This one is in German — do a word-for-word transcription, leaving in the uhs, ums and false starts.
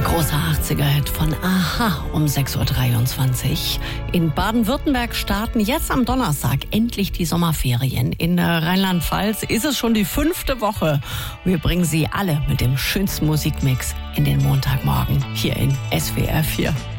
Großer achtziger-Hit von Aha um sechs Uhr dreiundzwanzig. In Baden-Württemberg starten jetzt am Donnerstag endlich die Sommerferien. In Rheinland-Pfalz ist es schon die fünfte Woche. Wir bringen Sie alle mit dem schönsten Musikmix in den Montagmorgen hier in S W R vier.